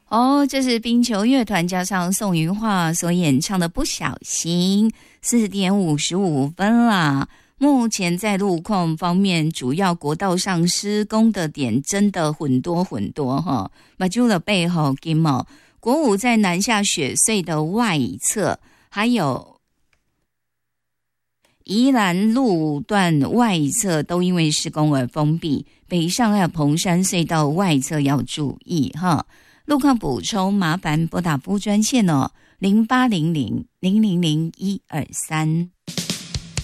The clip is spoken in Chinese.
哦，这是冰球乐团加上宋云桦所演唱的《不小心》，4点55分啦。目前在路况方面，主要国道上施工的点真的很多哈。马珠的背后金毛国五在南下雪隧的外侧，还有宜兰路段外侧都因为施工而封闭，北上还有彭山隧道外侧要注意哈。路况补充，麻烦拨打服务专线哦，0800000123。